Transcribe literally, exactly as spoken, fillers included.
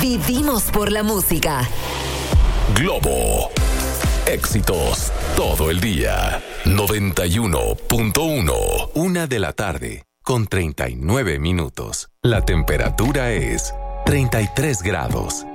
Vivimos por la música. Globo. Éxitos todo el día. noventa y uno punto uno. Una de la tarde con treinta y nueve minutos. La temperatura es treinta y tres grados.